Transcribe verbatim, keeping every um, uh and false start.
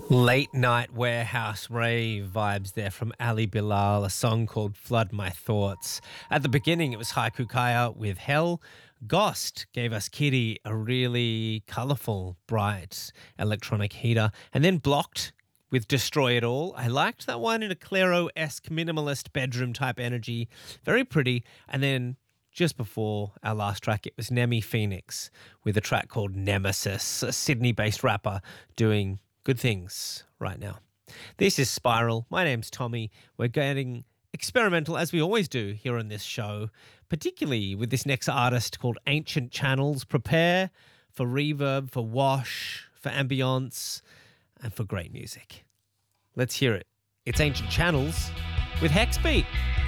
Late night warehouse rave vibes there from Ali Bilal, a song called Flood My Thoughts. At the beginning, it was Haiku Kaya with Hell. Ghost gave us Kitty, a really colourful, bright electronic heater. And then Blocked with Destroy It All. I liked that one in a Clairo-esque minimalist bedroom type energy. Very pretty. And then just before our last track, it was Nemi Phoenix with a track called Nemesis, a Sydney-based rapper doing good things right now. This is Spiral. My name's Tommy. We're getting experimental as we always do here on this show, particularly with this next artist called Ancient Channels. Prepare for reverb, for wash, for ambience, and for great music. Let's hear it. It's Ancient Channels with Hexbeat.